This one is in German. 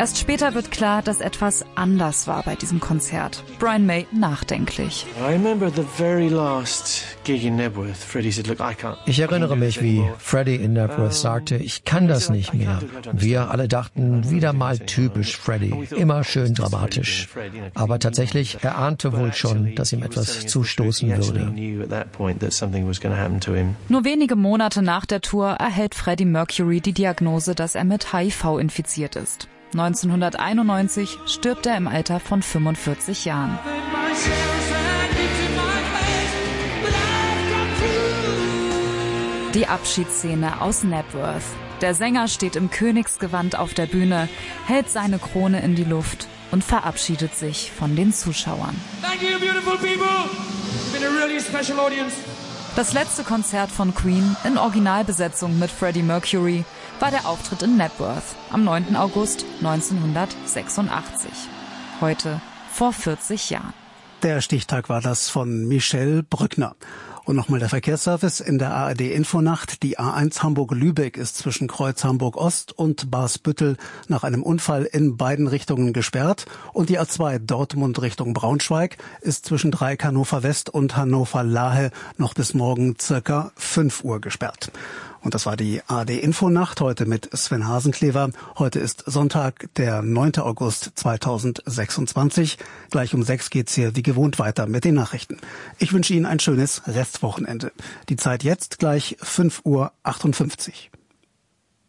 Erst später wird klar, dass etwas anders war bei diesem Konzert. Brian May nachdenklich. Ich erinnere mich, wie Freddie in Knebworth sagte, ich kann das nicht mehr. Wir alle dachten, wieder mal typisch Freddie, immer schön dramatisch. Aber tatsächlich, er ahnte wohl schon, dass ihm etwas zustoßen würde. Nur wenige Monate nach der Tour erhält Freddie Mercury die Diagnose, dass er mit HIV infiziert ist. 1991 stirbt er im Alter von 45 Jahren. Die Abschiedsszene aus Knebworth. Der Sänger steht im Königsgewand auf der Bühne, hält seine Krone in die Luft und verabschiedet sich von den Zuschauern. Das letzte Konzert von Queen in Originalbesetzung mit Freddie Mercury war der Auftritt in Knebworth am 9. August 1986. Heute vor 40 Jahren. Der Stichtag war das von Michelle Brückner. Und nochmal der Verkehrsservice in der ARD-Infonacht. Die A1 Hamburg-Lübeck ist zwischen Kreuz Hamburg-Ost und Barsbüttel nach einem Unfall in beiden Richtungen gesperrt. Und die A2 Dortmund Richtung Braunschweig ist zwischen Dreieck Hannover West und Hannover Lahe noch bis morgen circa 5 Uhr gesperrt. Und das war die ARD-Infonacht heute mit Sven Hasenklever. Heute ist Sonntag, der 9. August 2026. Gleich um 6 geht's hier wie gewohnt weiter mit den Nachrichten. Ich wünsche Ihnen ein schönes Restwochenende. Die Zeit jetzt gleich 5:58 Uhr.